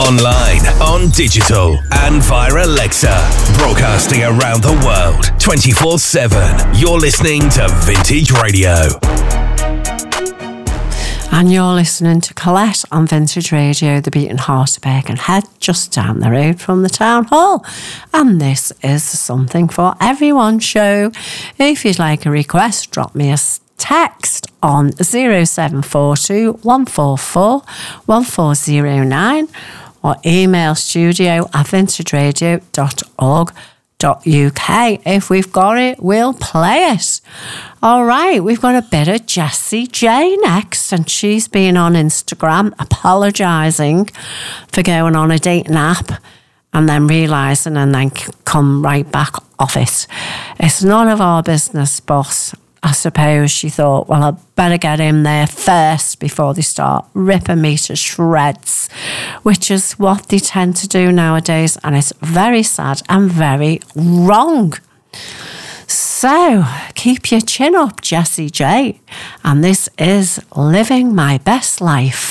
online, on digital, and via Alexa. Broadcasting around the world, 24/7. You're listening to Vintage Radio. And you're listening to Colette on Vintage Radio, the beating heart of Birkenhead, just down the road from the town hall. And this is Something for Everyone show. If you'd like a request, drop me a text on 0742 144 1409 or email studio@vintageradio.org.uk. If we've got it, we'll play it. All right, we've got a bit of Jessie J next, and she's been on Instagram apologising for going on a dating app and then realising and then come right back off it. It's none of our business, but I suppose she thought, well, I'd better get in there first before they start ripping me to shreds, which is what they tend to do nowadays, and it's very sad and very wrong. So, keep your chin up, Jessie J, and this is Living My Best Life.